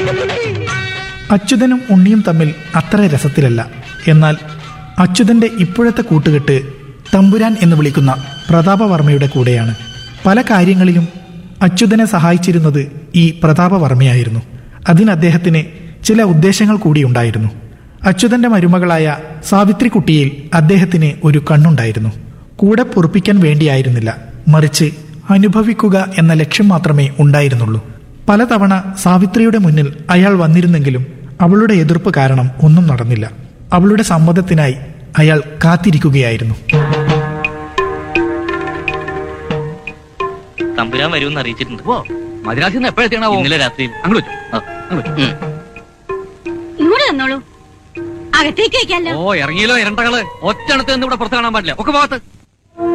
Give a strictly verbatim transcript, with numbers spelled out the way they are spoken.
അച്യുതനും ഉണ്ണിയും തമ്മിൽ അത്ര രസത്തിലല്ല. എന്നാൽ അച്യുതന്റെ ഇപ്പോഴത്തെ കൂട്ടുകെട്ട് തമ്പുരാൻ എന്ന് വിളിക്കുന്ന പ്രതാപവർമ്മയുടെ കൂടെയാണ്. പല കാര്യങ്ങളിലും അച്യുതനെ സഹായിച്ചിരുന്നത് ഈ പ്രതാപവർമ്മയായിരുന്നു. അതിന് അദ്ദേഹത്തിന് ചില ഉദ്ദേശങ്ങൾ കൂടിയുണ്ടായിരുന്നു. അച്യുതന്റെ മരുമകളായ സാവിത്രിക്കുട്ടിയിൽ അദ്ദേഹത്തിന് ഒരു കണ്ണുണ്ടായിരുന്നു. കൂടെ പൊറുപ്പിക്കാൻ വേണ്ടിയായിരുന്നില്ല, മറിച്ച് അനുഭവിക്കുക എന്ന ലക്ഷ്യം മാത്രമേ ഉണ്ടായിരുന്നുള്ളൂ. പലതവണ സാവിത്രിയുടെ മുന്നിൽ അയാൾ വന്നിരുന്നെങ്കിലും അവളുടെ എതിർപ്പ് കാരണം ഒന്നും നടന്നില്ല. അവളുടെ സമ്മതത്തിനായി അയാൾ കാത്തിരിക്കുകയായിരുന്നു. തമ്പുരാൻ വരുമെന്ന് അറിയിച്ചിട്ടുണ്ട്. മദ്രാസിൽ എപ്പോഴെത്തിയാണോ? ഇന്നലെ രാത്രിയിൽ. ഇങ്ങോട്ട് തന്നോളൂ, അകത്തേക്ക് വയ്ക്കാലോ. ഓ ഇറങ്ങിയല്ലോ ഇരണ്ടകള്. ഒറ്റണത്ത് നിന്ന് ഇവിടെ പുറത്ത് കാണാൻ പാടില്ല. ഒക്കെ ഭാഗത്ത്